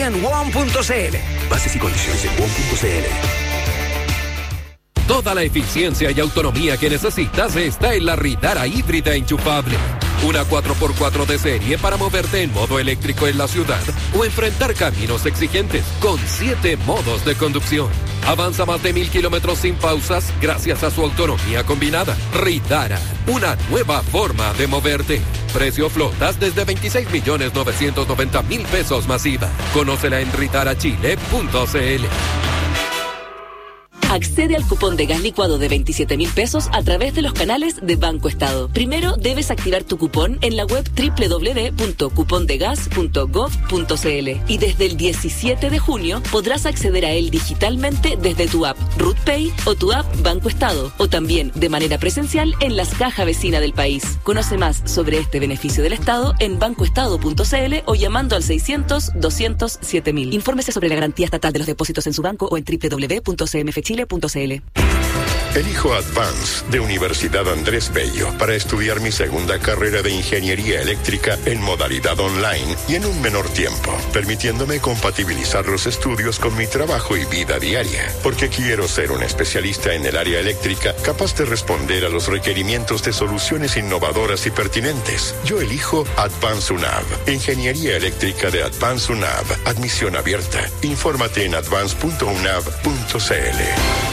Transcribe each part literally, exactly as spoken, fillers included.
en one punto c l. Bases y condiciones en one punto c l. Toda la eficiencia y autonomía que necesitas está en la Ritara híbrida enchufable. Una cuatro por cuatro de serie para moverte en modo eléctrico en la ciudad o enfrentar caminos exigentes con siete modos de conducción. Avanza más de mil kilómetros sin pausas gracias a su autonomía combinada. Ritara, una nueva forma de moverte. Precio flotas desde veintiséis millones novecientos noventa mil pesos masiva. Conócela en ritara chile punto c l. Accede al cupón de gas licuado de veintisiete mil pesos a través de los canales de Banco Estado. Primero debes activar tu cupón en la web doble u doble u doble u punto cupondegas punto gov punto c l y desde el diecisiete de junio podrás acceder a él digitalmente desde tu app RutPay o tu app Banco Estado o también de manera presencial en las cajas vecinas del país. Conoce más sobre este beneficio del Estado en bancoestado punto c l o llamando al seiscientos, doscientos, siete mil. Infórmese sobre la garantía estatal de los depósitos en su banco o en doble u doble u doble u punto c m f chile punto c l. Elijo Advance de Universidad Andrés Bello para estudiar mi segunda carrera de Ingeniería Eléctrica en modalidad online y en un menor tiempo, permitiéndome compatibilizar los estudios con mi trabajo y vida diaria, porque quiero ser un especialista en el área eléctrica capaz de responder a los requerimientos de soluciones innovadoras y pertinentes. Yo elijo Advance UNAV, Ingeniería Eléctrica de Advance UNAV, admisión abierta. Infórmate en advance punto unav punto c l.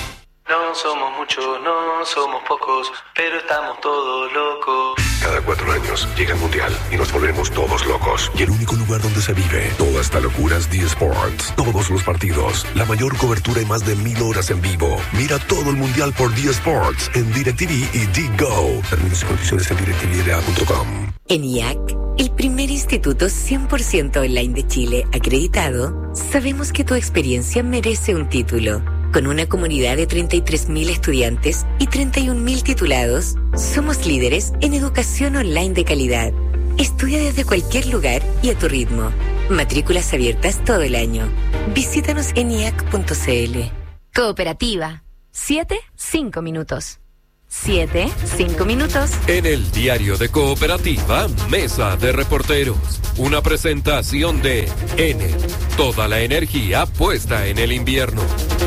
No somos muchos, no somos pocos, pero estamos todos locos. Cada cuatro años llega el Mundial y nos volvemos todos locos. Y el único lugar donde se vive toda esta locura es D-Sports. Todos los partidos, la mayor cobertura y más de mil horas en vivo. Mira todo el Mundial por D-Sports en DirecTV y D-Go. Términos y condiciones en direct t v l a punto com. En I A C, el primer instituto cien por ciento online de Chile acreditado, sabemos que tu experiencia merece un título. Con una comunidad de treinta y tres mil estudiantes y treinta y un mil titulados, somos líderes en educación online de calidad. Estudia desde cualquier lugar y a tu ritmo. Matrículas abiertas todo el año. Visítanos en i a c punto c l. Cooperativa. Siete, cinco minutos. Siete, cinco minutos. En el diario de Cooperativa, Mesa de Reporteros. Una presentación de Enel. Toda la energía puesta en el invierno.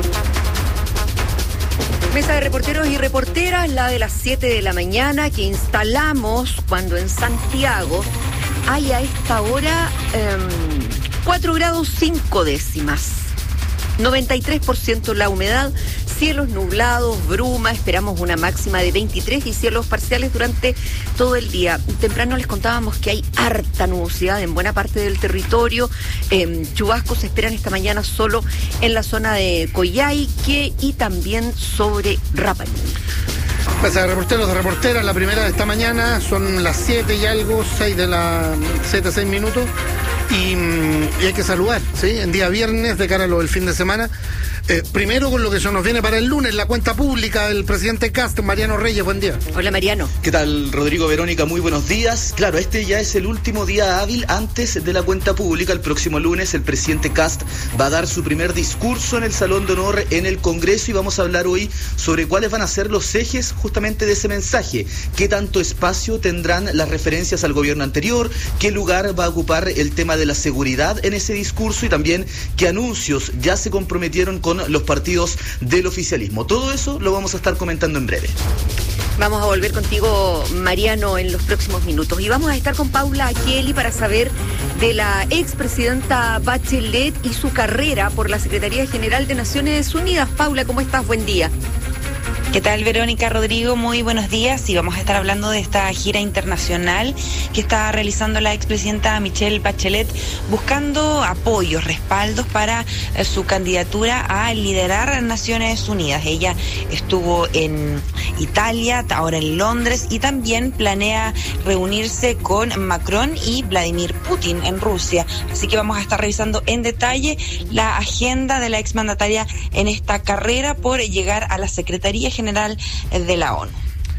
Mesa de reporteros y reporteras, la de las siete de la mañana, que instalamos cuando en Santiago hay a esta hora eh, cuatro grados cinco décimas. noventa y tres por ciento la humedad, cielos nublados, bruma, esperamos una máxima de veintitrés y cielos parciales durante todo el día. Temprano les contábamos que hay harta nubosidad en buena parte del territorio. Eh, chubascos se esperan esta mañana solo en la zona de Coyhaique y también sobre Rapa Nui. Pasa de reporteros, de reporteras, la primera de esta mañana, son las siete y algo, seis de la siete, seis minutos. Y, y hay que saludar, ¿sí? En día viernes, de cara a lo del fin de semana. Eh, primero con lo que se nos viene para el lunes, la cuenta pública del presidente Kast, Mariano Reyes, buen día. Hola, Mariano. ¿Qué tal, Rodrigo, Verónica? Muy buenos días. Claro, este ya es el último día hábil antes de la cuenta pública. El próximo lunes el presidente Kast va a dar su primer discurso en el Salón de Honor en el Congreso y vamos a hablar hoy sobre cuáles van a ser los ejes justamente de ese mensaje. ¿Qué tanto espacio tendrán las referencias al gobierno anterior? ¿Qué lugar va a ocupar el tema de la seguridad en ese discurso? Y también qué anuncios ya se comprometieron con los partidos del oficialismo. Todo eso lo vamos a estar comentando en breve. Vamos a volver contigo, Mariano, en los próximos minutos. Y vamos a estar con Paula Kelly para saber de la expresidenta Bachelet y su carrera por la Secretaría General de Naciones Unidas. Paula, ¿cómo estás? Buen día. ¿Qué tal, Verónica, Rodrigo? Muy buenos días. Y vamos a estar hablando de esta gira internacional que está realizando la expresidenta Michelle Bachelet, buscando apoyos, respaldos para eh, su candidatura a liderar Naciones Unidas. Ella estuvo en Italia, ahora en Londres, y también planea reunirse con Macron y Vladimir Putin en Rusia. Así que vamos a estar revisando en detalle la agenda de la exmandataria en esta carrera por llegar a la Secretaría General de la ONU.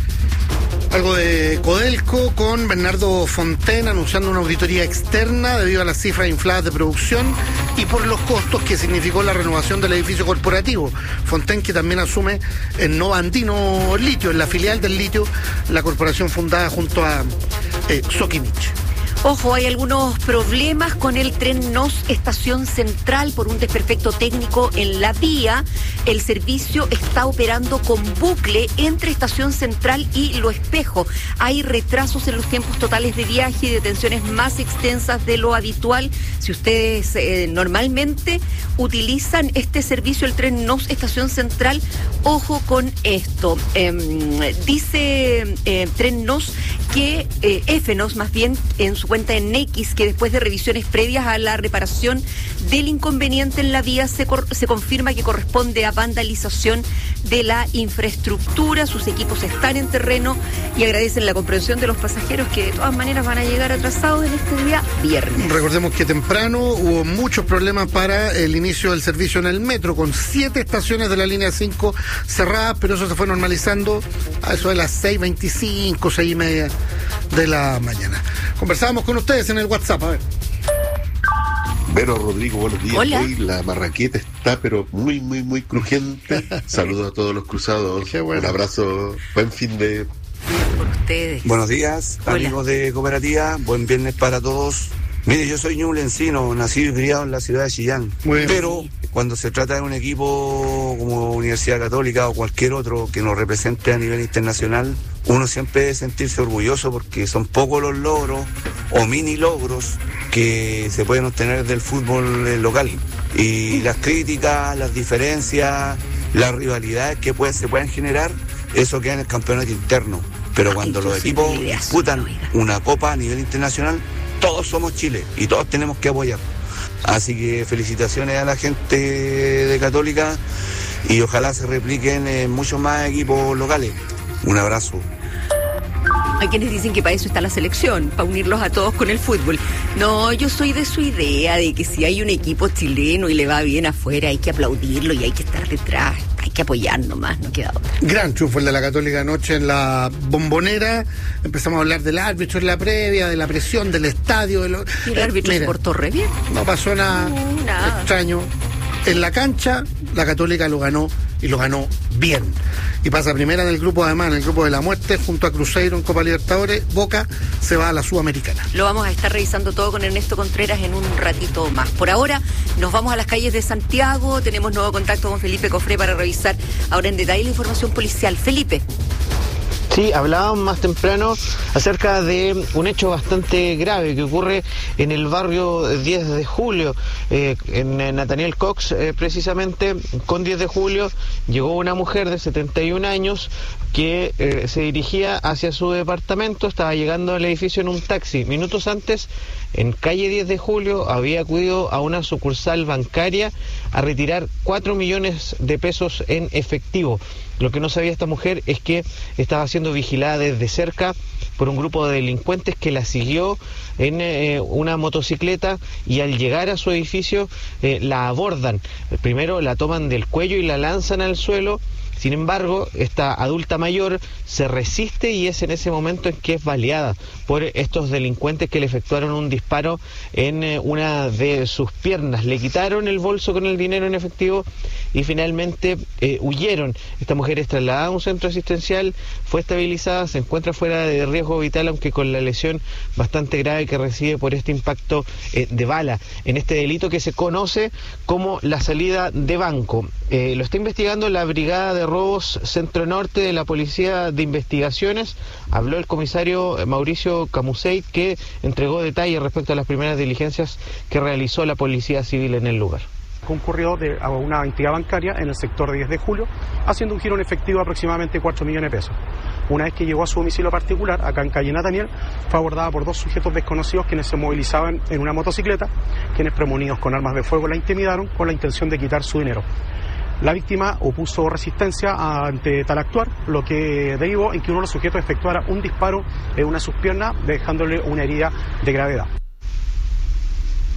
Algo de Codelco con Bernardo Fontaine anunciando una auditoría externa debido a las cifras infladas de producción y por los costos que significó la renovación del edificio corporativo. Fontaine, que también asume en Nova Andino Litio, en la filial del litio, la corporación fundada junto a eh, Sokimich. Ojo, hay algunos problemas con el tren Nos Estación Central por un desperfecto técnico en la vía. El servicio está operando con bucle entre Estación Central y Lo Espejo. Hay retrasos en los tiempos totales de viaje y detenciones más extensas de lo habitual. Si ustedes eh, normalmente utilizan este servicio, el tren Nos Estación Central, ojo con esto. Eh, dice eh, Tren Nos que eh, F N O S, más bien, en su cuenta en X, que después de revisiones previas a la reparación del inconveniente en la vía se, cor- se confirma que corresponde a vandalización de la infraestructura. Sus equipos están en terreno y agradecen la comprensión de los pasajeros, que de todas maneras van a llegar atrasados en este día viernes. Recordemos que temprano hubo muchos problemas para el inicio del servicio en el metro, con siete estaciones de la línea cinco cerradas, pero eso se fue normalizando a eso de las seis veinticinco, seis y media de la mañana. Conversábamos con ustedes en el WhatsApp, a ver. Vero, Rodrigo, buenos días. Hola. Hoy la marraqueta está pero muy, muy, muy crujiente. Saludos a todos los cruzados. Qué bueno. Un abrazo, buen fin de... Por ustedes. Buenos días, Hola. amigos de Cooperativa. Buen viernes para todos. Mire, yo soy ñublencino, nacido y criado en la ciudad de Chillán. Bueno. Pero cuando se trata de un equipo como Universidad Católica o cualquier otro que nos represente a nivel internacional, uno siempre debe sentirse orgulloso, porque son pocos los logros o mini logros que se pueden obtener del fútbol local. Y las críticas, las diferencias, las rivalidades que puede, se pueden generar, eso queda en el campeonato interno. Pero cuando Ay, los yo equipos soy envidiosa, disputan oiga. una copa a nivel internacional, todos somos Chile y todos tenemos que apoyar. Así que felicitaciones a la gente de Católica y ojalá se repliquen en muchos más equipos locales. Un abrazo. Hay quienes dicen que para eso está la selección, para unirlos a todos con el fútbol. No, yo soy de su idea de que si hay un equipo chileno y le va bien afuera, hay que aplaudirlo y hay que estar detrás. Hay que apoyar nomás, no queda otra. Gran triunfo el de la Católica anoche en la Bombonera. Empezamos a hablar del árbitro en la previa, de la presión del estadio. De lo... Y el árbitro Eh, se portó re bien. No pasó nada, No, nada. extraño. En la cancha, la Católica lo ganó y lo ganó bien. Y pasa primera en el grupo, además, en el grupo de la muerte, junto a Cruzeiro en Copa Libertadores. Boca se va a la Sudamericana. Lo vamos a estar revisando todo con Ernesto Contreras en un ratito más. Por ahora nos vamos a las calles de Santiago. Tenemos nuevo contacto con Felipe Cofré para revisar ahora en detalle la información policial. Felipe. Sí, hablábamos más temprano acerca de un hecho bastante grave que ocurre en el barrio diez de julio, eh, en Nathaniel Cox, eh, precisamente con diez de julio llegó una mujer de setenta y un años que eh, se dirigía hacia su departamento, estaba llegando al edificio en un taxi. Minutos antes, en calle diez de julio, había acudido a una sucursal bancaria a retirar cuatro millones de pesos en efectivo. Lo que no sabía esta mujer es que estaba siendo vigilada desde cerca por un grupo de delincuentes que la siguió en eh, una motocicleta, y al llegar a su edificio eh, la abordan. Primero la toman del cuello y la lanzan al suelo. Sin embargo, esta adulta mayor se resiste y es en ese momento en que es baleada por estos delincuentes que le efectuaron un disparo en eh, una de sus piernas. Le quitaron el bolso con el dinero en efectivo y finalmente eh, huyeron. Esta mujer es trasladada a un centro asistencial, fue estabilizada, se encuentra fuera de riesgo vital, aunque con la lesión bastante grave que recibe por este impacto eh, de bala en este delito que se conoce como la salida de banco. Eh, lo está investigando la Brigada de Robos Centro Norte de la Policía de Investigaciones. Habló el comisario Mauricio Camusey, que entregó detalles respecto a las primeras diligencias que realizó la Policía Civil en el lugar. Concurrió de, a una entidad bancaria en el sector diez de julio, haciendo un giro en efectivo de aproximadamente cuatro millones de pesos. Una vez que llegó a su domicilio particular, acá en calle Nathaniel, fue abordada por dos sujetos desconocidos quienes se movilizaban en una motocicleta, quienes premonidos con armas de fuego la intimidaron con la intención de quitar su dinero. La víctima opuso resistencia ante tal actuar, lo que derivó en que uno de los sujetos efectuara un disparo en una de sus piernas, dejándole una herida de gravedad.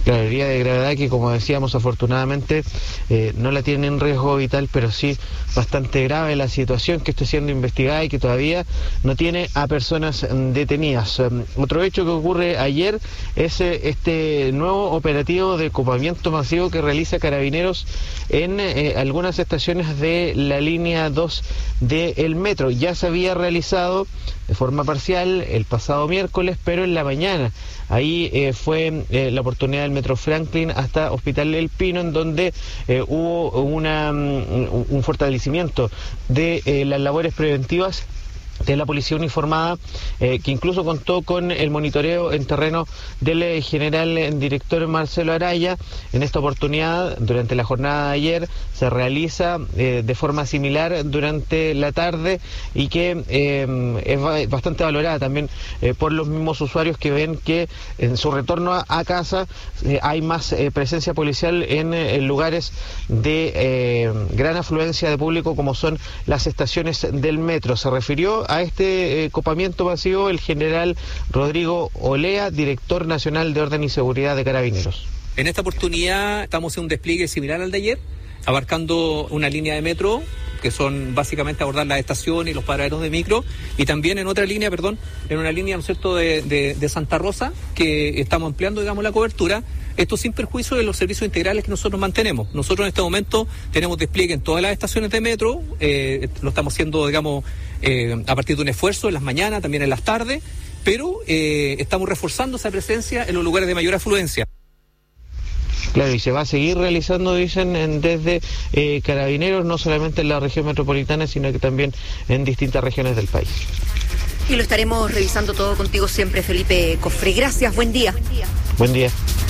Claro, herida de gravedad que, como decíamos, afortunadamente eh, no la tiene en riesgo vital, pero sí bastante grave la situación que está siendo investigada y que todavía no tiene a personas detenidas. Um, otro hecho que ocurre ayer es eh, este nuevo operativo de copamiento masivo que realiza Carabineros en eh, algunas estaciones de la línea dos del metro. Ya se había realizado de forma parcial el pasado miércoles, pero en la mañana. Ahí eh, fue eh, la oportunidad del Metro Franklin hasta Hospital El Pino, en donde eh, hubo una, un, un fortalecimiento de eh, las labores preventivas de la policía uniformada, eh, que incluso contó con el monitoreo en terreno del eh, general eh, director Marcelo Araya. En esta oportunidad, durante la jornada de ayer, se realiza eh, de forma similar durante la tarde y que eh, es bastante valorada también eh, por los mismos usuarios que ven que en su retorno a, a casa eh, hay más eh, presencia policial en, eh, en lugares de eh, gran afluencia de público como son las estaciones del metro. Se refirió a este eh, copamiento masivo el general Rodrigo Olea, director nacional de Orden y Seguridad de Carabineros. En esta oportunidad estamos en un despliegue similar al de ayer, abarcando una línea de metro, que son básicamente abordar las estaciones y los paraderos de micro, y también en otra línea, perdón, en una línea, ¿no es cierto?, de, de, de Santa Rosa, que estamos ampliando, digamos, la cobertura. Esto sin perjuicio de los servicios integrales que nosotros mantenemos. Nosotros en este momento tenemos despliegue en todas las estaciones de metro, eh, lo estamos haciendo, digamos, eh, a partir de un esfuerzo en las mañanas, también en las tardes, pero eh, estamos reforzando esa presencia en los lugares de mayor afluencia. Claro, y se va a seguir realizando, dicen, en, desde eh, Carabineros, no solamente en la región metropolitana, sino que también en distintas regiones del país. Y lo estaremos revisando todo contigo siempre, Felipe Cofré. Gracias, buen día. Buen día.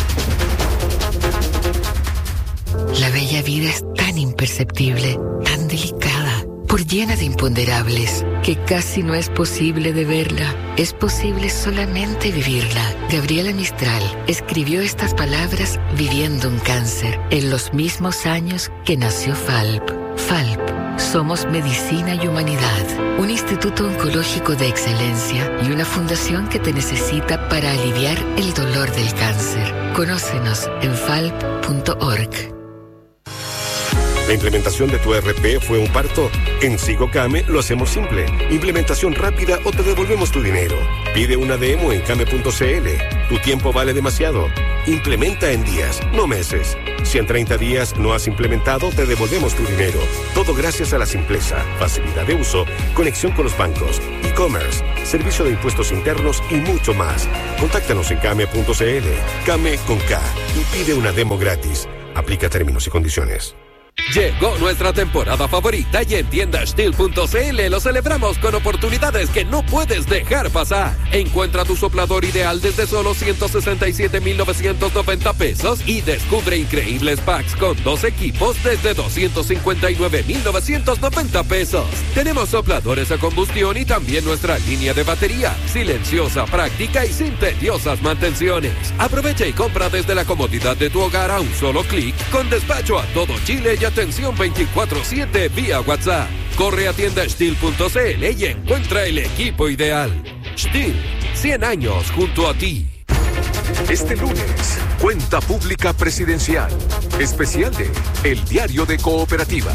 La bella vida es tan imperceptible, tan delicada, por llena de imponderables, que casi no es posible de verla. Es posible solamente vivirla. Gabriela Mistral escribió estas palabras viviendo un cáncer, en los mismos años que nació F A L P. F A L P. Somos Medicina y Humanidad, un instituto oncológico de excelencia y una fundación que te necesita para aliviar el dolor del cáncer. Conócenos en falp punto org. ¿La implementación de tu E R P fue un parto? En SigoCame lo hacemos simple. Implementación rápida o te devolvemos tu dinero. Pide una demo en came punto cl. Tu tiempo vale demasiado. Implementa en días, no meses. Si en treinta días no has implementado, te devolvemos tu dinero. Todo gracias a la simpleza, facilidad de uso, conexión con los bancos, e-commerce, servicio de impuestos internos y mucho más. Contáctanos en came punto cl. Came con K y pide una demo gratis. Aplica términos y condiciones. Llegó nuestra temporada favorita y en tienda steel punto cl lo celebramos con oportunidades que no puedes dejar pasar. Encuentra tu soplador ideal desde solo ciento sesenta y siete mil novecientos noventa pesos y descubre increíbles packs con dos equipos desde doscientos cincuenta y nueve mil novecientos noventa pesos. Tenemos sopladores a combustión y también nuestra línea de batería, silenciosa, práctica y sin tediosas mantenciones. Aprovecha y compra desde la comodidad de tu hogar a un solo clic, con despacho a todo Chile y atención veinticuatro siete vía WhatsApp. Corre a tienda steel punto cl y encuentra el equipo ideal. Steel, cien años junto a ti. Este lunes, Cuenta Pública Presidencial, especial de El Diario de Cooperativa.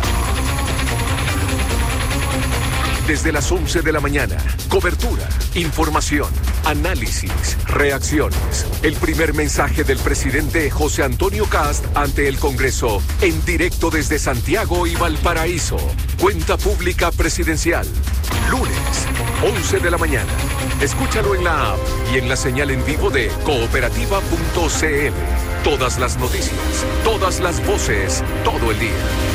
Desde las once de la mañana, cobertura, información, análisis, reacciones. El primer mensaje del presidente José Antonio Kast ante el Congreso, en directo desde Santiago y Valparaíso. Cuenta Pública Presidencial, lunes, once de la mañana. Escúchalo en la app y en la señal en vivo de cooperativa punto cl. Todas las noticias, todas las voces, todo el día.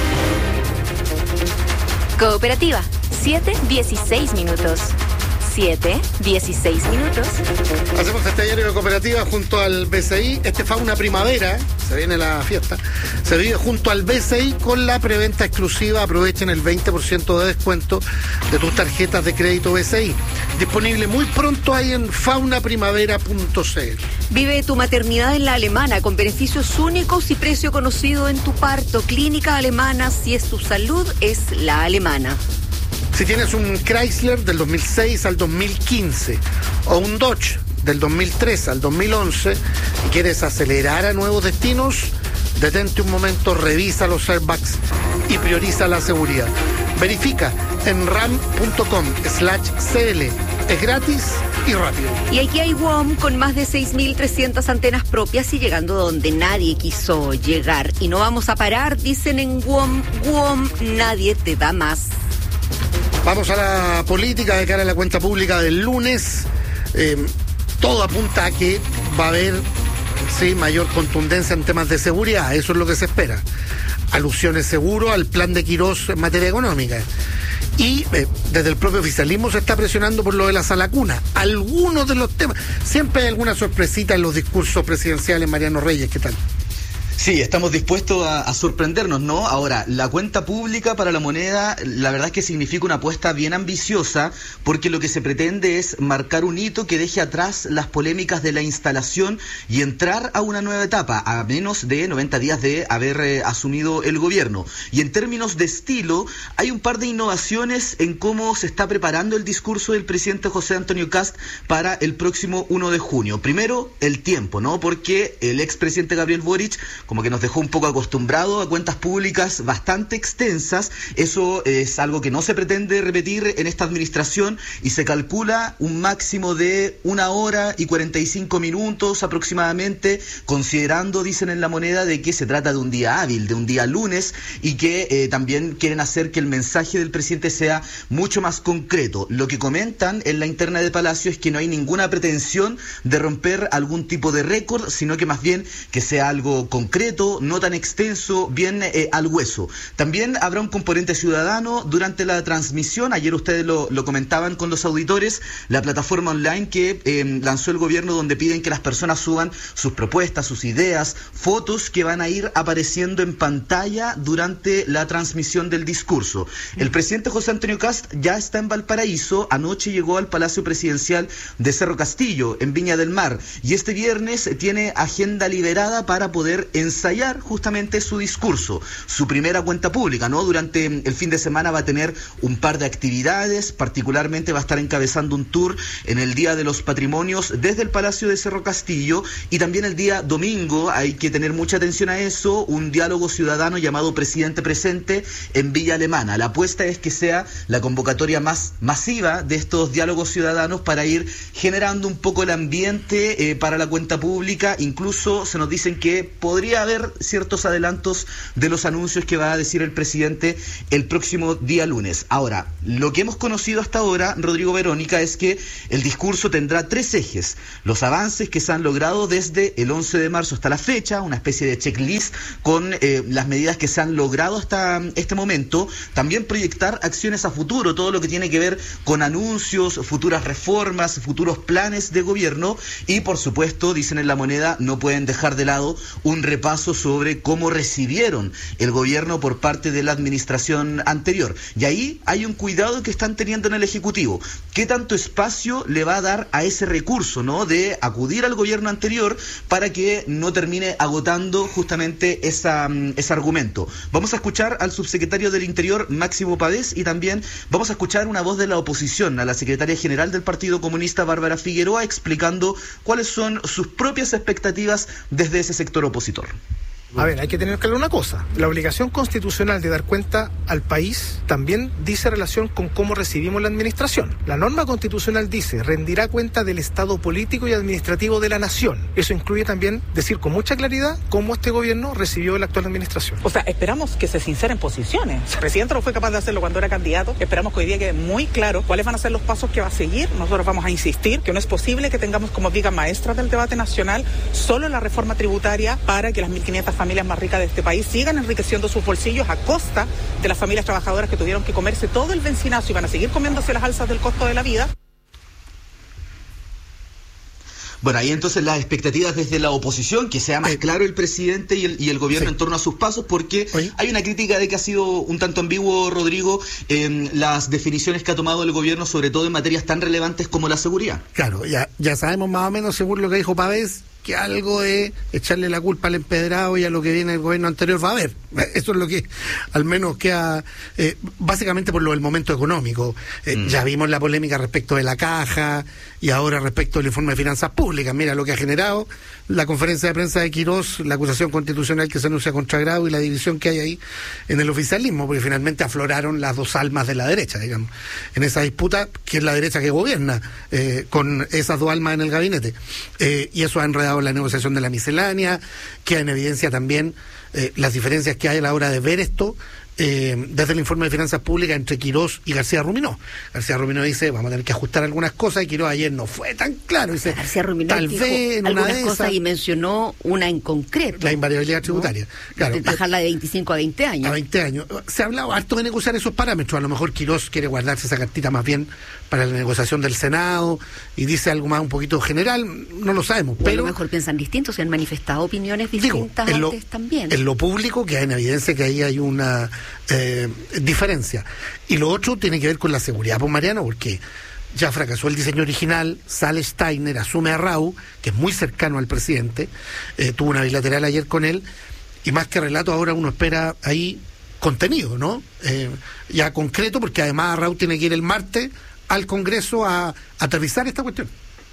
Cooperativa, siete dieciséis minutos. siete dieciséis minutos. Hacemos este diario de cooperativa junto al B C I. Este Fauna Primavera, se viene la fiesta, se vive junto al B C I con la preventa exclusiva. Aprovechen el veinte por ciento de descuento de tus tarjetas de crédito B C I. Disponible muy pronto ahí en fauna primavera punto cl. Vive tu maternidad en La Alemana con beneficios únicos y precio conocido en tu parto. Clínica Alemana, si es tu salud, es La Alemana. Si tienes un Chrysler del dos mil seis al dos mil quince o un Dodge del dos mil tres al dos mil once y quieres acelerar a nuevos destinos, detente un momento, revisa los airbags y prioriza la seguridad. Verifica en ram punto com slash cl. Es gratis y rápido. Y aquí hay W O M con más de seis mil trescientas antenas propias y llegando donde nadie quiso llegar. Y no vamos a parar, dicen en W O M. W O M, nadie te da más. Vamos a la política de cara a la cuenta pública del lunes. Eh, todo apunta a que va a haber sí, mayor contundencia en temas de seguridad. Eso es lo que se espera. Alusiones seguro al plan de Quirós en materia económica. Y eh, desde el propio oficialismo se está presionando por lo de la sala cuna. Algunos de los temas. Siempre hay alguna sorpresita en los discursos presidenciales. Mariano Reyes, ¿qué tal? Sí, estamos dispuestos a, a sorprendernos, ¿no? Ahora, la cuenta pública para la moneda, la verdad es que significa una apuesta bien ambiciosa, porque lo que se pretende es marcar un hito que deje atrás las polémicas de la instalación y entrar a una nueva etapa, a menos de noventa días de haber eh, asumido el gobierno. Y en términos de estilo, hay un par de innovaciones en cómo se está preparando el discurso del presidente José Antonio Kast para el próximo uno de junio. Primero, el tiempo, ¿no? Porque el expresidente Gabriel Boric como que nos dejó un poco acostumbrado a cuentas públicas bastante extensas. Eso es algo que no se pretende repetir en esta administración y se calcula un máximo de una hora y cuarenta y cinco minutos aproximadamente, considerando, dicen en la moneda, de que se trata de un día hábil, de un día lunes, y que eh, también quieren hacer que el mensaje del presidente sea mucho más concreto. Lo que comentan en la interna de Palacio es que no hay ninguna pretensión de romper algún tipo de récord, sino que más bien que sea algo concreto, no tan extenso, bien eh, al hueso. También habrá un componente ciudadano durante la transmisión. Ayer ustedes lo, lo comentaban con los auditores, la plataforma online que eh, lanzó el gobierno, donde piden que las personas suban sus propuestas, sus ideas, fotos que van a ir apareciendo en pantalla durante la transmisión del discurso. El presidente José Antonio Kast ya está en Valparaíso. Anoche llegó al Palacio Presidencial de Cerro Castillo, en Viña del Mar, y este viernes tiene agenda liberada para poder ensayar justamente su discurso, su primera cuenta pública, ¿no? Durante el fin de semana va a tener un par de actividades, particularmente va a estar encabezando un tour en el Día de los Patrimonios desde el Palacio de Cerro Castillo, y también el día domingo, hay que tener mucha atención a eso, un diálogo ciudadano llamado Presidente Presente en Villa Alemana. La apuesta es que sea la convocatoria más masiva de estos diálogos ciudadanos para ir generando un poco el ambiente eh, para la cuenta pública. Incluso se nos dicen que podría haber ciertos adelantos de los anuncios que va a decir el presidente el próximo día lunes. Ahora, lo que hemos conocido hasta ahora, Rodrigo, Verónica, es que el discurso tendrá tres ejes: los avances que se han logrado desde el once de marzo hasta la fecha, una especie de checklist con eh, las medidas que se han logrado hasta este momento; también proyectar acciones a futuro, todo lo que tiene que ver con anuncios, futuras reformas, futuros planes de gobierno; y por supuesto, dicen en la moneda, no pueden dejar de lado un repaso sobre cómo recibieron el gobierno por parte de la administración anterior. Y ahí hay un cuidado que están teniendo en el Ejecutivo. ¿Qué tanto espacio le va a dar a ese recurso, ¿no?, de acudir al gobierno anterior para que no termine agotando justamente esa, ese argumento? Vamos a escuchar al subsecretario del Interior, Máximo Pavés, y también vamos a escuchar una voz de la oposición, a la secretaria general del Partido Comunista, Bárbara Figueroa, explicando cuáles son sus propias expectativas desde ese sector opositor. A ver, hay que tener claro una cosa. La obligación constitucional de dar cuenta al país también dice relación con cómo recibimos la administración. La norma constitucional dice, rendirá cuenta del estado político y administrativo de la nación. Eso incluye también decir con mucha claridad cómo este gobierno recibió la actual administración. O sea, esperamos que se sinceren posiciones. El presidente no fue capaz de hacerlo cuando era candidato. Esperamos que hoy día quede muy claro cuáles van a ser los pasos que va a seguir. Nosotros vamos a insistir que no es posible que tengamos como viga maestra del debate nacional solo la reforma tributaria para que las mil quinientas familias más ricas de este país sigan enriqueciendo sus bolsillos a costa de las familias trabajadoras que tuvieron que comerse todo el bencinazo y van a seguir comiéndose las alzas del costo de la vida. Bueno, ahí entonces las expectativas desde la oposición, que sea más eh, claro el presidente y el, y el gobierno sí. en torno a sus pasos, porque ¿Oye? hay una crítica de que ha sido un tanto ambiguo, Rodrigo, en las definiciones que ha tomado el gobierno, sobre todo en materias tan relevantes como la seguridad. Claro, ya, ya sabemos más o menos, según lo que dijo Pavés, que algo de echarle la culpa al empedrado y a lo que viene el gobierno anterior va a haber. Eso es lo que al menos queda, eh, básicamente por lo del momento económico. Eh, mm. Ya vimos la polémica respecto de la caja y ahora respecto del informe de finanzas públicas. Mira lo que ha generado la conferencia de prensa de Quirós, la acusación constitucional que se anuncia contra Grau y la división que hay ahí en el oficialismo, porque finalmente afloraron las dos almas de la derecha, digamos, en esa disputa, que es la derecha que gobierna, eh, con esas dos almas en el gabinete. Eh, y eso ha enredado la negociación de la miscelánea, queda en evidencia también eh, las diferencias que hay a la hora de ver esto, eh, desde el informe de finanzas públicas entre Quirós y García Ruminó. García Ruminó dice, vamos a tener que ajustar algunas cosas, y Quirós ayer no fue tan claro. Dice, García Ruminó tal vez en algunas una de cosas esas, y mencionó una en concreto. la invariabilidad tributaria. ¿No? Claro, de bajarla de veinticinco a veinte años. A veinte años. Se ha hablado harto de negociar esos parámetros. A lo mejor Quirós quiere guardarse esa cartita más bien para la negociación del Senado y dice algo más un poquito general, no lo sabemos. O pero a lo mejor piensan distintos, se han manifestado opiniones distintas digo, en antes lo, también. En lo público queda en evidencia que ahí hay una eh, diferencia. Y lo otro tiene que ver con la seguridad, pues Mariano, porque ya fracasó el diseño original, sale Steiner, asume a Rau, que es muy cercano al presidente, eh, tuvo una bilateral ayer con él, y más que relato ahora uno espera ahí contenido, ¿no? Eh, ya concreto, porque además Rau tiene que ir el martes al Congreso a, a aterrizar esta cuestión.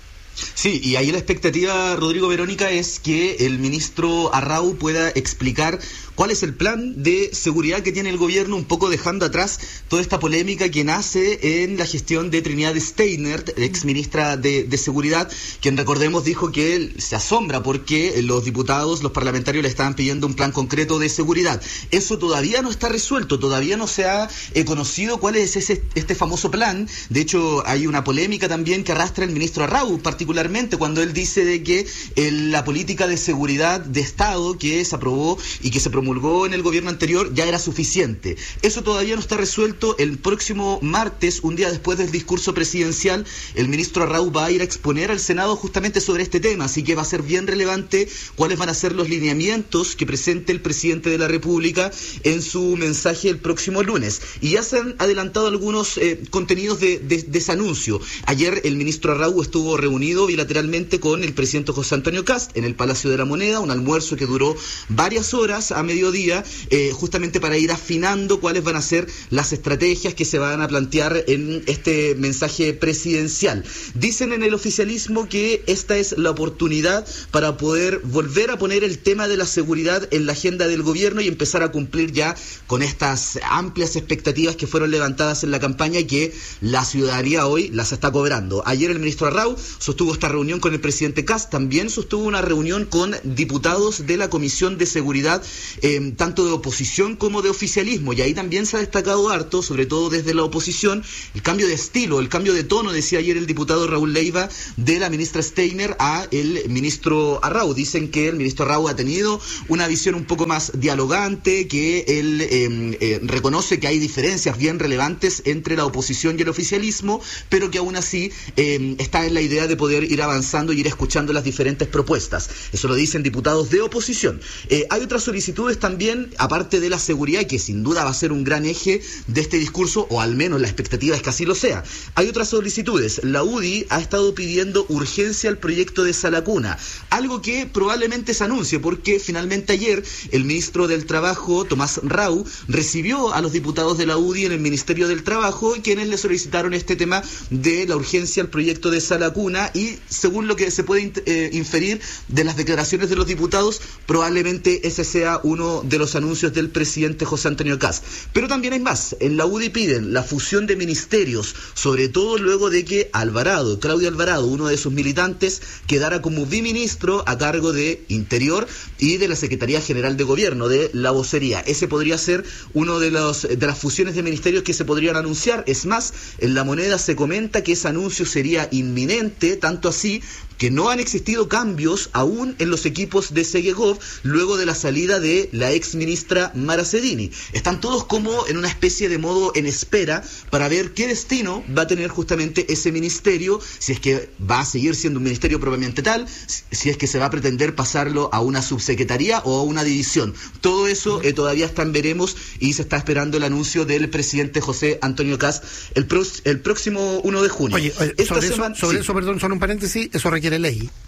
Sí, y ahí la expectativa, Rodrigo, Verónica, es que el ministro Arrau pueda explicar cuál es el plan de seguridad que tiene el gobierno, un poco dejando atrás toda esta polémica que nace en la gestión de Trinidad Steiner, ex ministra de, de Seguridad, quien, recordemos, dijo que él se asombra porque los diputados, los parlamentarios le estaban pidiendo un plan concreto de seguridad. Eso todavía no está resuelto, todavía no se ha eh, conocido cuál es ese, este famoso plan. De hecho, hay una polémica también que arrastra el ministro Arrau, particularmente cuando él dice de que eh, la política de seguridad de Estado que se aprobó y que se promulgó en el gobierno anterior ya era suficiente. Eso todavía no está resuelto. El próximo martes, un día después del discurso presidencial, el ministro Arrau va a ir a exponer al Senado justamente sobre este tema, así que va a ser bien relevante cuáles van a ser los lineamientos que presente el presidente de la República en su mensaje el próximo lunes. Y ya se han adelantado algunos eh, contenidos de, de, de ese anuncio. Ayer el ministro Arrau estuvo reunido bilateralmente con el presidente José Antonio Kast en el Palacio de la Moneda, un almuerzo que duró varias horas a mediodía, eh, justamente para ir afinando cuáles van a ser las estrategias que se van a plantear en este mensaje presidencial. Dicen en el oficialismo que esta es la oportunidad para poder volver a poner el tema de la seguridad en la agenda del gobierno y empezar a cumplir ya con estas amplias expectativas que fueron levantadas en la campaña y que la ciudadanía hoy las está cobrando. Ayer el ministro Arrau sostuvo esta reunión con el presidente Kast, también sostuvo una reunión con diputados de la Comisión de Seguridad, eh, tanto de oposición como de oficialismo, y ahí también se ha destacado harto, sobre todo desde la oposición, el cambio de estilo, el cambio de tono, decía ayer el diputado Raúl Leiva, de la ministra Steiner a el ministro Arrau. Dicen que el ministro Arrau ha tenido una visión un poco más dialogante, que él eh, eh, reconoce que hay diferencias bien relevantes entre la oposición y el oficialismo, pero que aún así eh, está en la idea de poder ir avanzando y ir escuchando las diferentes propuestas. Eso lo dicen diputados de oposición. Eh, hay otras solicitudes también, aparte de la seguridad, que sin duda va a ser un gran eje de este discurso, o al menos la expectativa es que así lo sea. Hay otras solicitudes. La U D I ha estado pidiendo urgencia al proyecto de Sala Cuna, algo que probablemente se anuncie, porque finalmente ayer el ministro del Trabajo, Tomás Rau, recibió a los diputados de la U D I en el Ministerio del Trabajo, quienes le solicitaron este tema de la urgencia al proyecto de Sala Cuna, y según lo que se puede eh, inferir de las declaraciones de los diputados, probablemente ese sea uno de los anuncios del presidente José Antonio Kast. Pero también hay más. En la U D I piden la fusión de ministerios, sobre todo luego de que Alvarado, Claudio Alvarado, uno de sus militantes, quedara como biministro a cargo de Interior y de la Secretaría General de Gobierno, de la vocería. Ese podría ser uno de los de las fusiones de ministerios que se podrían anunciar. Es más, en La Moneda se comenta que ese anuncio sería inminente, tanto así que no han existido cambios aún en los equipos de Segegov luego de la salida de la ex ministra Mara Cedini. Están todos como en una especie de modo en espera para ver qué destino va a tener justamente ese ministerio, si es que va a seguir siendo un ministerio propiamente tal, si es que se va a pretender pasarlo a una subsecretaría o a una división. Todo eso eh, todavía está en veremos, y se está esperando el anuncio del presidente José Antonio Kast el, pro, el próximo uno de junio. Oye, oye sobre, semana, eso, sobre sí. eso, perdón, solo un paréntesis, eso requiere ley.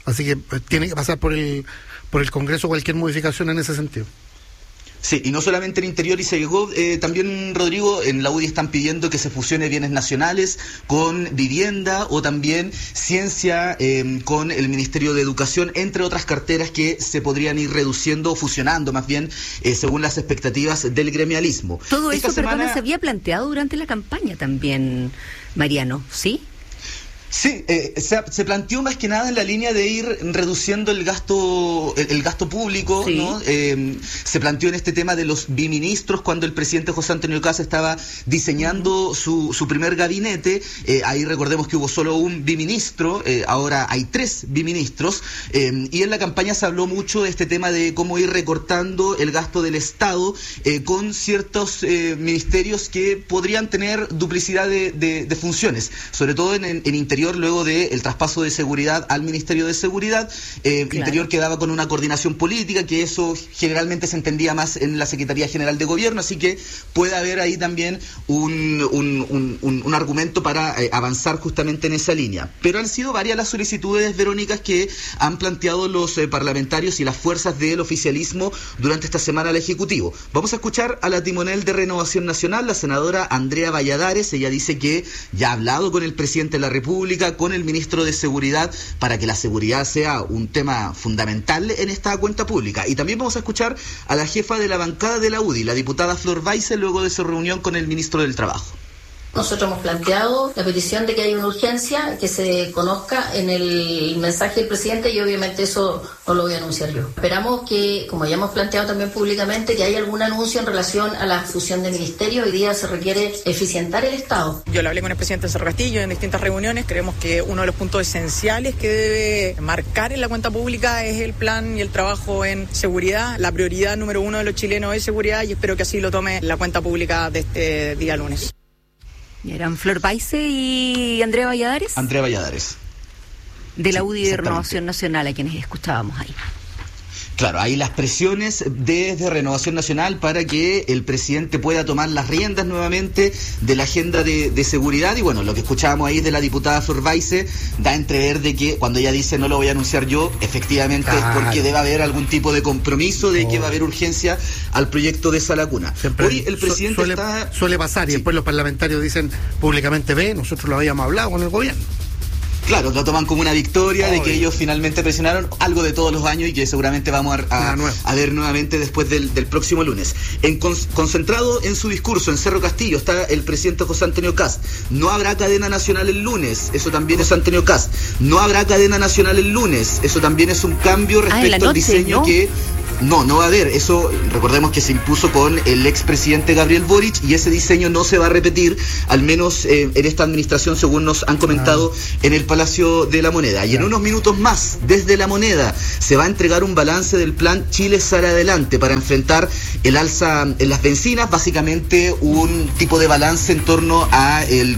Así que eh, tiene que pasar por el, por el Congreso cualquier modificación en ese sentido. Sí, y no solamente en Interior y Segov, eh, también, Rodrigo, en la U D I están pidiendo que se fusione bienes nacionales con vivienda o también ciencia eh, con el Ministerio de Educación, entre otras carteras que se podrían ir reduciendo o fusionando más bien eh, según las expectativas del gremialismo. Todo Esta eso, semana... perdona, se había planteado durante la campaña también, Mariano, ¿sí? Sí, eh, se, se planteó más que nada en la línea de ir reduciendo el gasto el, el gasto público, sí. ¿no? Eh, se planteó en este tema de los biministros cuando el presidente José Antonio Kast estaba diseñando uh-huh. su, su primer gabinete. Eh, ahí recordemos que hubo solo un biministro, eh, ahora hay tres biministros, eh, y en la campaña se habló mucho de este tema de cómo ir recortando el gasto del Estado eh, con ciertos eh, ministerios que podrían tener duplicidad de, de, de funciones, sobre todo en, en, en interior. Luego del traspaso de seguridad al Ministerio de Seguridad, eh, claro. Interior quedaba con una coordinación política, que eso generalmente se entendía más en la Secretaría General de Gobierno, así que puede haber ahí también un, un, un, un, un argumento para eh, avanzar justamente en esa línea. Pero han sido varias las solicitudes, Verónicas, que han planteado los eh, parlamentarios y las fuerzas del oficialismo durante esta semana al Ejecutivo. Vamos a escuchar a la timonel de Renovación Nacional, la senadora Andrea Valladares. Ella dice que ya ha hablado con el presidente de la República, con el ministro de Seguridad, para que la seguridad sea un tema fundamental en esta cuenta pública. Y también vamos a escuchar a la jefa de la bancada de la U D I, la diputada Flor Weisse, luego de su reunión con el ministro del Trabajo. Nosotros hemos planteado la petición de que haya una urgencia, que se conozca en el mensaje del presidente, y obviamente eso no lo voy a anunciar yo. Esperamos que, como ya hemos planteado también públicamente, que haya algún anuncio en relación a la fusión de ministerios. Hoy día se requiere eficientar el Estado. Yo le hablé con el presidente Cerro Castillo en distintas reuniones. Creemos que uno de los puntos esenciales que debe marcar en la cuenta pública es el plan y el trabajo en seguridad. La prioridad número uno de los chilenos es seguridad, y espero que así lo tome la cuenta pública de este día lunes. ¿Eran Flor Weisse y Andrea Valladares? Andrea Valladares. De la sí, U D I de Renovación Nacional, a quienes escuchábamos ahí. Claro, hay las presiones desde Renovación Nacional para que el presidente pueda tomar las riendas nuevamente de la agenda de, de seguridad. Y bueno, lo que escuchábamos ahí de la diputada Flor Weisse da a entrever de que cuando ella dice no lo voy a anunciar yo, efectivamente claro. es porque debe haber algún tipo de compromiso de oh. que va a haber urgencia al proyecto de Sala Cuna. Siempre Hoy el presidente suele, está... suele pasar y sí. después los parlamentarios dicen públicamente, ve, nosotros lo habíamos hablado con el gobierno. Claro, lo toman como una victoria oh, de que ellos finalmente presionaron, algo de todos los años y que seguramente vamos a, a, a ver nuevamente después del, del próximo lunes. En con, concentrado en su discurso en Cerro Castillo está el presidente José Antonio Kast. No habrá cadena nacional el lunes, eso también es Antonio Kast. No habrá cadena nacional el lunes, eso también es un cambio respecto ah, noche, al diseño ¿no? que... No, no va a haber. Eso, recordemos que se impuso con el expresidente Gabriel Boric, y ese diseño no se va a repetir, al menos eh, en esta administración, según nos han comentado ah. en el Palacio de la Moneda. Y en unos minutos más, desde la Moneda, se va a entregar un balance del plan Chile Sale Adelante para enfrentar el alza en las bencinas, básicamente un tipo de balance en torno a el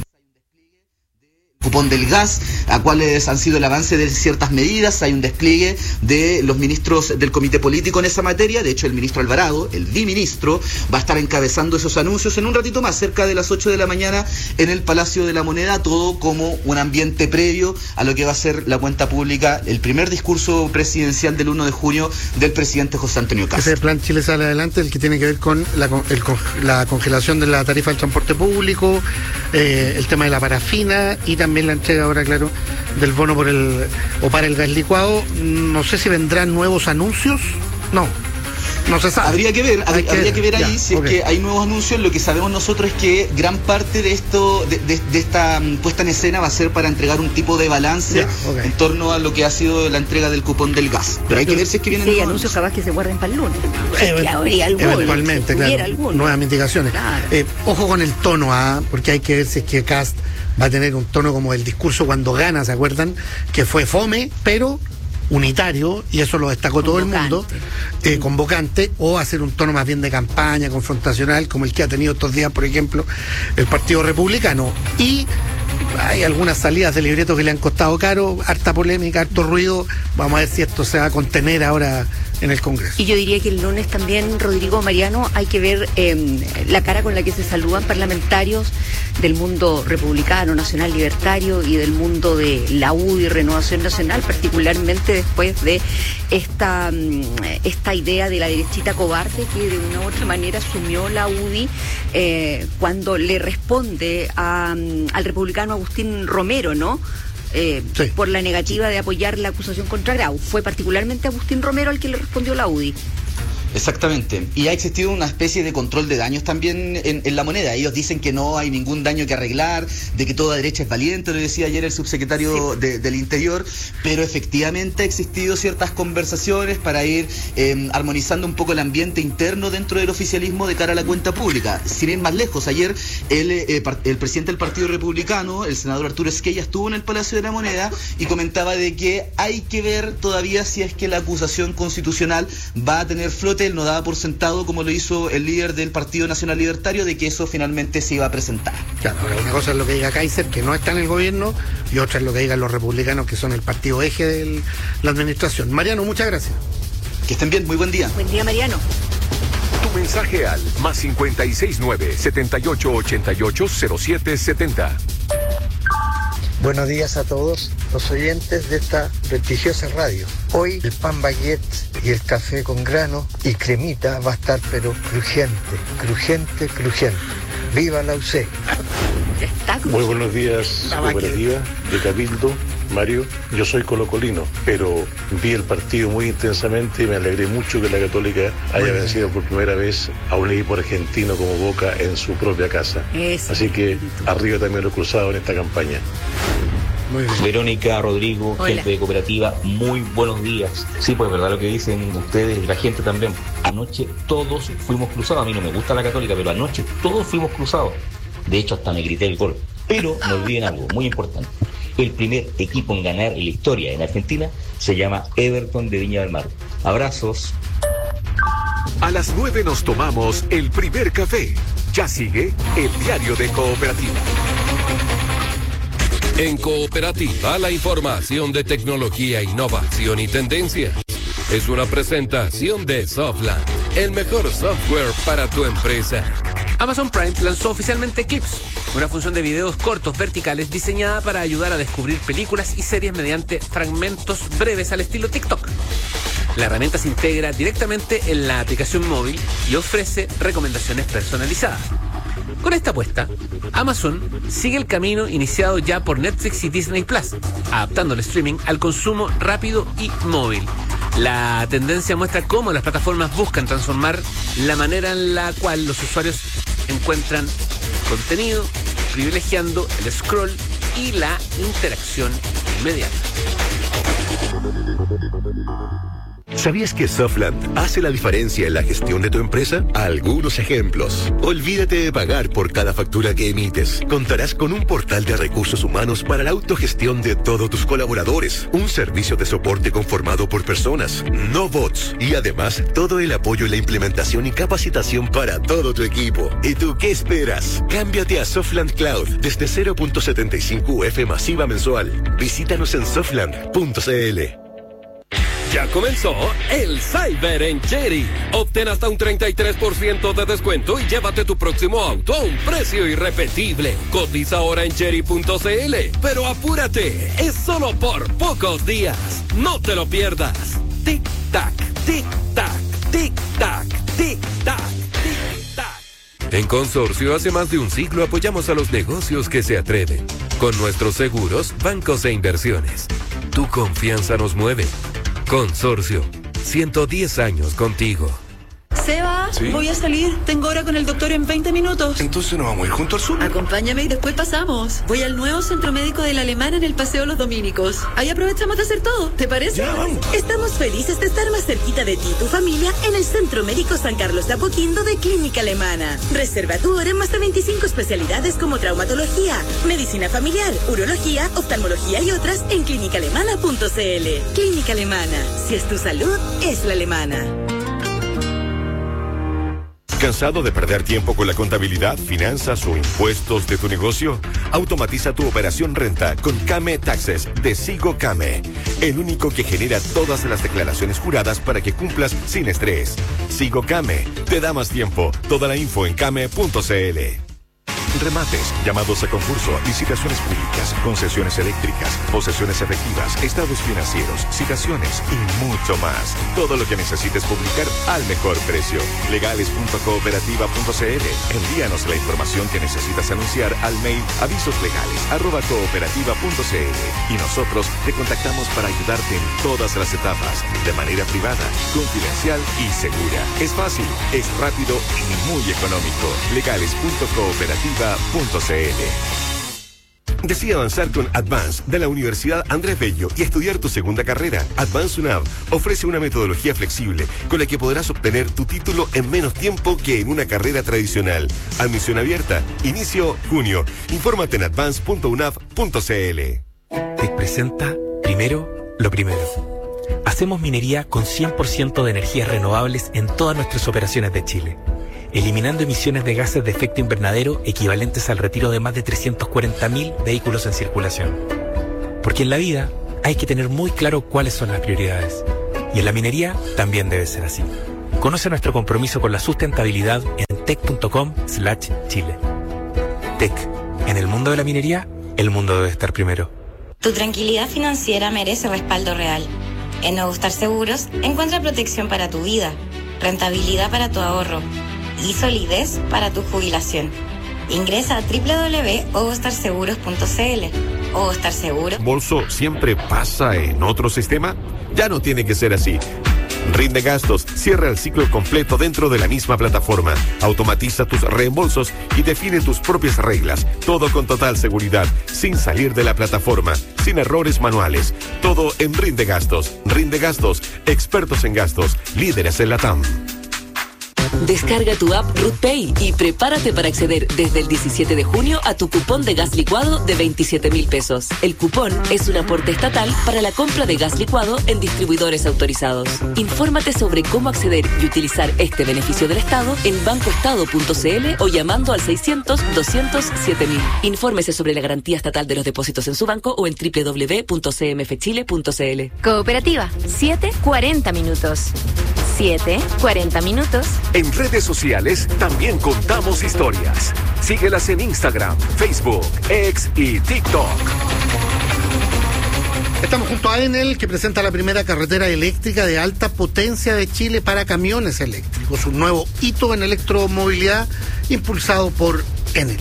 cupón del gas, a cuáles han sido el avance de ciertas medidas. Hay un despliegue de los ministros del comité político en esa materia. De hecho, el ministro Alvarado, el biministro, va a estar encabezando esos anuncios en un ratito más, cerca de las ocho de la mañana, en el Palacio de la Moneda, todo como un ambiente previo a lo que va a ser la cuenta pública, el primer discurso presidencial del uno de junio del presidente José Antonio Kast. Ese plan Chile Sale Adelante, el que tiene que ver con la, el, la congelación de la tarifa del transporte público, eh, el tema de la parafina y también También la entrega ahora, claro, del bono por el o para el gas licuado. No sé si vendrán nuevos anuncios. No, no se sabe. Habría que ver, habría que, habría que ver ahí ya, si okay. es que hay nuevos anuncios. Lo que sabemos nosotros es que gran parte de esto, de, de, de esta um, puesta en escena va a ser para entregar un tipo de balance ya, okay. en torno a lo que ha sido la entrega del cupón del gas. Pero hay que ver si es que vienen sí, nuevos anuncios capaz que se guarden para el lunes. Eh, que habría alguno, eventualmente, claro. Alguno. Nuevas mitigaciones. Claro. Eh, ojo con el tono, ¿ah? Porque hay que ver si es que Kast va a tener un tono como el discurso cuando gana, ¿se acuerdan? Que fue fome, pero unitario, y eso lo destacó todo el mundo, eh, convocante, o hacer un tono más bien de campaña, confrontacional, como el que ha tenido estos días, por ejemplo, el Partido Republicano. Y hay algunas salidas de libretos que le han costado caro, harta polémica, harto ruido. Vamos a ver si esto se va a contener ahora en el Congreso. Y yo diría que el lunes también, Rodrigo, Mariano, hay que ver eh, la cara con la que se saludan parlamentarios del mundo republicano, nacional libertario y del mundo de la U D I, Renovación Nacional, particularmente después de esta, esta idea de la derechita cobarde que de una u otra manera asumió la U D I eh, cuando le responde a, al republicano Agustín Romero, ¿no? Eh, sí. Por la negativa de apoyar la acusación contra Grau. Fue particularmente Agustín Romero al que le respondió la U D I. Exactamente, y ha existido una especie de control de daños también en, en la moneda. Ellos dicen que no hay ningún daño que arreglar, de que toda derecha es valiente, lo decía ayer el subsecretario sí. de, del Interior, pero efectivamente ha existido ciertas conversaciones para ir eh, armonizando un poco el ambiente interno dentro del oficialismo de cara a la cuenta pública. Sin ir más lejos, ayer el, eh, el presidente del Partido Republicano, el senador Arturo Esquella, estuvo en el Palacio de la Moneda y comentaba de que hay que ver todavía si es que la acusación constitucional va a tener flote. Él no daba por sentado, como lo hizo el líder del Partido Nacional Libertario, de que eso finalmente se iba a presentar. Claro, ahora una cosa es lo que diga Kaiser, que no está en el gobierno, y otra es lo que digan los republicanos, que son el partido eje de la administración. Mariano, muchas gracias. Que estén bien, muy buen día. Buen día, Mariano. Tu mensaje al más cincuenta y seis nueve, setenta y ocho ochenta y ocho, cero siete setenta. Buenos días a todos los oyentes de esta prestigiosa radio. Hoy el pan baguette y el café con grano y cremita va a estar pero crujiente, crujiente, crujiente. ¡Viva la U C! Muy buenos días, cooperativa de Cabildo. Mario, yo soy colocolino, pero vi el partido muy intensamente y me alegré mucho que la Católica haya vencido por primera vez a un equipo argentino como Boca en su propia casa. Eso. Así que arriba también los cruzados en esta campaña. Muy bien. Verónica, Rodrigo, Hola. Gente de cooperativa, muy buenos días. Sí, pues verdad lo que dicen ustedes y la gente también. Anoche todos fuimos cruzados. A mí no me gusta la Católica, pero anoche todos fuimos cruzados. De hecho, hasta me grité el gol. Pero no olviden algo muy importante. El primer equipo en ganar en la historia en Argentina se llama Everton de Viña del Mar. Abrazos. A las nueve nos tomamos el primer café. Ya sigue el diario de Cooperativa. En Cooperativa, la información de tecnología, innovación y tendencias. Es una presentación de Softland, el mejor software para tu empresa. Amazon Prime lanzó oficialmente Clips, una función de videos cortos verticales diseñada para ayudar a descubrir películas y series mediante fragmentos breves al estilo TikTok. La herramienta se integra directamente en la aplicación móvil y ofrece recomendaciones personalizadas. Con esta apuesta, Amazon sigue el camino iniciado ya por Netflix y Disney Plus, adaptando el streaming al consumo rápido y móvil. La tendencia muestra cómo las plataformas buscan transformar la manera en la cual los usuarios encuentran contenido, privilegiando el scroll y la interacción inmediata. ¿Sabías que Softland hace la diferencia en la gestión de tu empresa? Algunos ejemplos. Olvídate de pagar por cada factura que emites. Contarás con un portal de recursos humanos para la autogestión de todos tus colaboradores. Un servicio de soporte conformado por personas, no bots. Y además, todo el apoyo en la implementación y capacitación para todo tu equipo. ¿Y tú qué esperas? Cámbiate a Softland Cloud desde cero punto setenta y cinco U F masiva mensual. Visítanos en softland punto c l. Ya comenzó el Cyber en Chery. Obtén hasta un treinta y tres por ciento de descuento y llévate tu próximo auto a un precio irrepetible. Cotiza ahora en chery punto c l. Pero apúrate, es solo por pocos días. No te lo pierdas. Tic tac, tic tac, tic tac, tic tac, tic tac. En Consorcio hace más de un siglo apoyamos a los negocios que se atreven. Con nuestros seguros, bancos e inversiones. Tu confianza nos mueve. Consorcio, ciento diez años contigo. Seba, ¿sí? Voy a salir. Tengo hora con el doctor en veinte minutos. Entonces nos vamos a ir junto al sur. Acompáñame y después pasamos. Voy al nuevo centro médico de la Alemana en el Paseo Los Dominicos. Ahí aprovechamos de hacer todo. ¿Te parece? Ya, vamos. Estamos felices de estar más cerquita de ti y tu familia en el Centro Médico San Carlos de Apoquindo de Clínica Alemana. Reserva tu hora en más de veinticinco especialidades como traumatología, medicina familiar, urología, oftalmología y otras en clínica alemana punto c l. Clínica Alemana. Si es tu salud, es la alemana. ¿Cansado de perder tiempo con la contabilidad, finanzas o impuestos de tu negocio? Automatiza tu operación renta con Came Taxes de Sigo Came, el único que genera todas las declaraciones juradas para que cumplas sin estrés. Sigo Came, te da más tiempo. Toda la info en came punto cl. Remates, llamados a concurso, licitaciones públicas, concesiones eléctricas, posesiones efectivas, estados financieros, citaciones y mucho más. Todo lo que necesites publicar al mejor precio. legales punto cooperativa punto cl. Envíanos la información que necesitas anunciar al mail avisoslegales arroba cooperativa punto cl y nosotros te contactamos para ayudarte en todas las etapas, de manera privada, confidencial y segura. Es fácil, es rápido y muy económico. legales punto cooperativa punto cl. Decide avanzar con Advance de la Universidad Andrés Bello y estudiar tu segunda carrera. Advance UNAV ofrece una metodología flexible con la que podrás obtener tu título en menos tiempo que en una carrera tradicional. Admisión abierta. Inicio junio. Infórmate en advance punto unav punto cl. Te presenta Primero lo Primero. Hacemos minería con cien por ciento de energías renovables en todas nuestras operaciones de Chile, eliminando emisiones de gases de efecto invernadero equivalentes al retiro de más de trescientos cuarenta mil vehículos en circulación. Porque en la vida hay que tener muy claro cuáles son las prioridades. Y en la minería también debe ser así. Conoce nuestro compromiso con la sustentabilidad en tec punto com slash chile. Tec. En el mundo de la minería, el mundo debe estar primero. Tu tranquilidad financiera merece respaldo real. En Ogostar Seguros encuentra protección para tu vida, rentabilidad para tu ahorro y solidez para tu jubilación. Ingresa a doble u doble u doble u punto ogostar seguros punto cl. Ogostar Seguros. ¿Bolso siempre pasa en otro sistema? Ya no tiene que ser así. Rinde Gastos cierra el ciclo completo dentro de la misma plataforma. Automatiza tus reembolsos y define tus propias reglas. Todo con total seguridad, sin salir de la plataforma, sin errores manuales. Todo en Rinde Gastos. Rinde Gastos, expertos en gastos, líderes en la T A M. Descarga tu app RootPay y prepárate para acceder desde el diecisiete de junio a tu cupón de gas licuado de veintisiete mil pesos. El cupón es un aporte estatal para la compra de gas licuado en distribuidores autorizados. Infórmate sobre cómo acceder y utilizar este beneficio del Estado en bancoestado punto cl o llamando al seiscientos, doscientos, siete mil. Infórmese sobre la garantía estatal de los depósitos en su banco o en doble u doble u doble u punto c m f chile punto cl. Cooperativa, siete cuarenta minutos. siete cuarenta minutos. En redes sociales también contamos historias. Síguelas en Instagram, Facebook, X y TikTok. Estamos junto a Enel, que presenta la primera carretera eléctrica de alta potencia de Chile para camiones eléctricos, un nuevo hito en electromovilidad impulsado por Enel.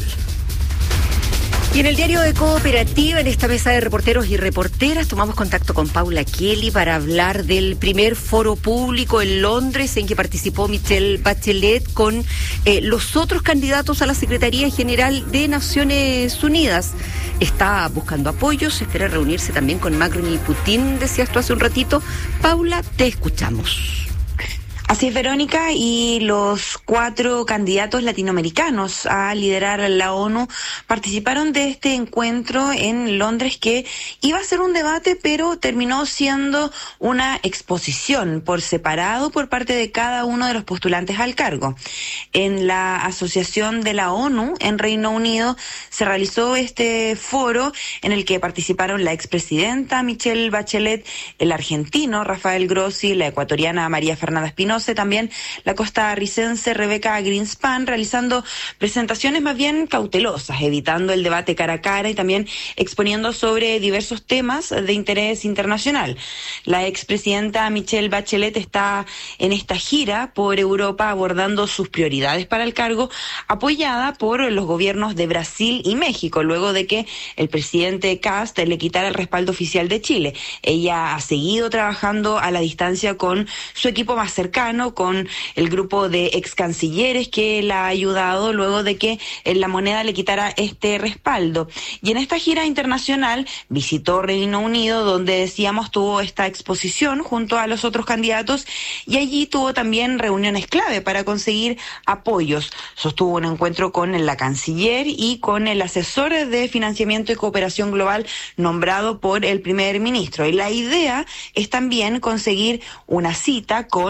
Y en el diario de Cooperativa, en esta mesa de reporteros y reporteras, tomamos contacto con Paula Kelly para hablar del primer foro público en Londres en que participó Michelle Bachelet con eh, los otros candidatos a la Secretaría General de Naciones Unidas. Está buscando apoyos, espera reunirse también con Macron y Putin, decías tú hace un ratito. Paula, te escuchamos. Así es, Verónica, y los cuatro candidatos latinoamericanos a liderar la ONU participaron de este encuentro en Londres, que iba a ser un debate, pero terminó siendo una exposición por separado por parte de cada uno de los postulantes al cargo. En la Asociación de la ONU en Reino Unido se realizó este foro en el que participaron la expresidenta Michelle Bachelet, el argentino Rafael Grossi, la ecuatoriana María Fernanda Espinosa, también la costarricense Rebeca Greenspan, realizando presentaciones más bien cautelosas, evitando el debate cara a cara y también exponiendo sobre diversos temas de interés internacional. La expresidenta Michelle Bachelet está en esta gira por Europa abordando sus prioridades para el cargo, apoyada por los gobiernos de Brasil y México, luego de que el presidente Kast le quitara el respaldo oficial de Chile. Ella ha seguido trabajando a la distancia con su equipo más cercano, con el grupo de ex cancilleres que la ha ayudado luego de que la moneda le quitara este respaldo. Y en esta gira internacional visitó Reino Unido, donde decíamos tuvo esta exposición junto a los otros candidatos, y allí tuvo también reuniones clave para conseguir apoyos. Sostuvo un encuentro con la canciller y con el asesor de financiamiento y cooperación global nombrado por el primer ministro. Y la idea es también conseguir una cita con Emmanuel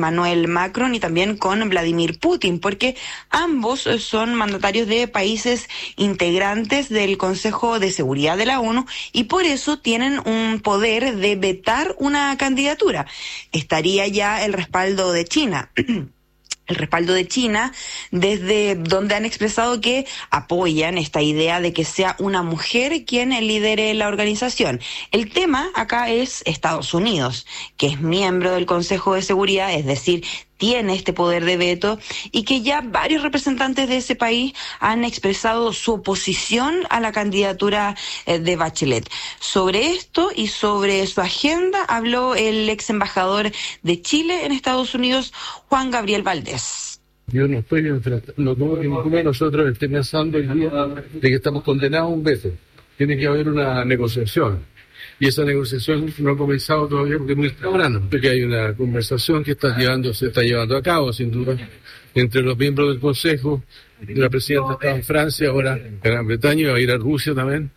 Emmanuel Macron y también con Vladimir Putin, porque ambos son mandatarios de países integrantes del Consejo de Seguridad de la ONU y por eso tienen un poder de vetar una candidatura. Estaría ya el respaldo de China. El respaldo de China, desde donde han expresado que apoyan esta idea de que sea una mujer quien lidere la organización. El tema acá es Estados Unidos, que es miembro del Consejo de Seguridad, es decir, tiene este poder de veto y que ya varios representantes de ese país han expresado su oposición a la candidatura de Bachelet. Sobre esto y sobre su agenda habló el ex embajador de Chile en Estados Unidos, Juan Gabriel Valdés. Yo no estoy enfrentando, no como que ninguno de nosotros esté pensando el día de que estamos condenados a un veto. Tiene que haber una negociación. Y esa negociación no ha comenzado todavía porque es muy temprano, porque hay una conversación que está llevando, se está llevando a cabo, sin duda, entre los miembros del Consejo. La presidenta está en Francia, ahora en Gran Bretaña, va a ir a Rusia también,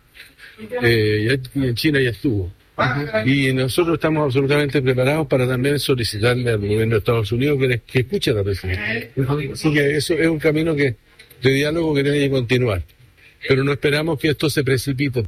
eh, y en China ya estuvo. Y nosotros estamos absolutamente preparados para también solicitarle al gobierno de Estados Unidos que, que escuche a la presidenta. Así que eso es un camino que, de diálogo que tiene que continuar. Pero no esperamos que esto se precipite.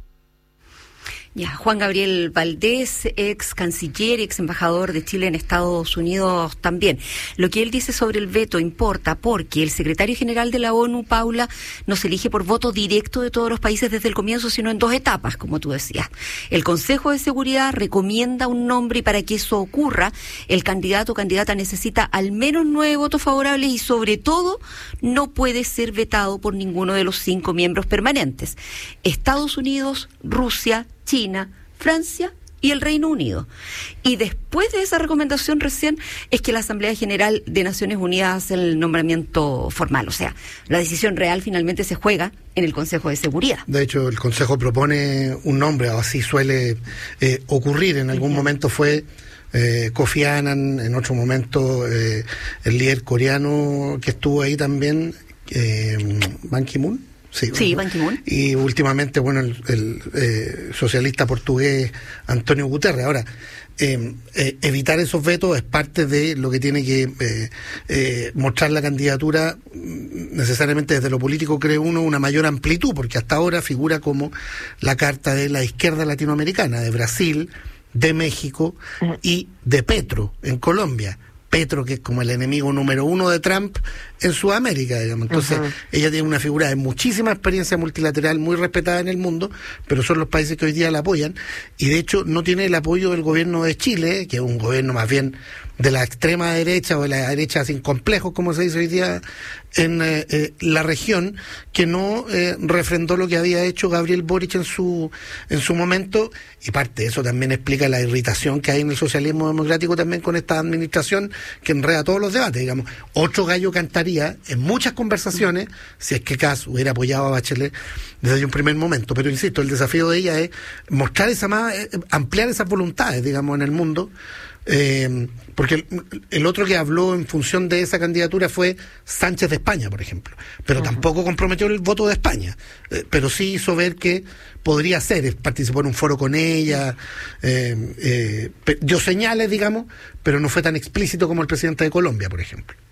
Ya, Juan Gabriel Valdés, ex canciller, ex embajador de Chile en Estados Unidos también. Lo que él dice sobre el veto importa porque el secretario general de la ONU, Paula, no se elige por voto directo de todos los países desde el comienzo, sino en dos etapas, como tú decías. El Consejo de Seguridad recomienda un nombre y para que eso ocurra, el candidato o candidata necesita al menos nueve votos favorables y sobre todo no puede ser vetado por ninguno de los cinco miembros permanentes. Estados Unidos, Rusia, China, Francia y el Reino Unido. Y después de esa recomendación recién es que la Asamblea General de Naciones Unidas hace el nombramiento formal. O sea, la decisión real finalmente se juega en el Consejo de Seguridad. De hecho, el Consejo propone un nombre, o así suele eh, ocurrir. En algún momento fue eh, Kofi Annan, en otro momento eh, el líder coreano que estuvo ahí también, eh, Ban Ki-moon. Sí, sí, Ban Ki-moon. Y últimamente, bueno, el, el eh, socialista portugués Antonio Guterres. Ahora, eh, eh, evitar esos vetos es parte de lo que tiene que eh, eh, mostrar la candidatura, necesariamente desde lo político, cree uno, una mayor amplitud, porque hasta ahora figura como la carta de la izquierda latinoamericana, de Brasil, de México y de Petro en Colombia. Petro, que es como el enemigo número uno de Trump en Sudamérica, digamos. Entonces, uh-huh. ella tiene una figura de muchísima experiencia multilateral, muy respetada en el mundo, pero son los países que hoy día la apoyan, y de hecho no tiene el apoyo del gobierno de Chile, que es un gobierno más bien de la extrema derecha o de la derecha sin complejos, como se dice hoy día en eh, eh, la región, que no eh, refrendó lo que había hecho Gabriel Boric en su en su momento, y parte de eso también explica la irritación que hay en el socialismo democrático también con esta administración que enreda todos los debates, digamos. Otro gallo cantaría en muchas conversaciones si es que Kast hubiera apoyado a Bachelet desde un primer momento, pero insisto, el desafío de ella es mostrar esa más, eh, ampliar esas voluntades, digamos, en el mundo. Eh, porque el, el otro que habló en función de esa candidatura fue Sánchez de España, por ejemplo, pero uh-huh. tampoco comprometió el voto de España, eh, pero sí hizo ver que podría ser, participó en un foro con ella, eh, eh, dio señales, digamos, pero no fue tan explícito como el presidente de Colombia, por ejemplo.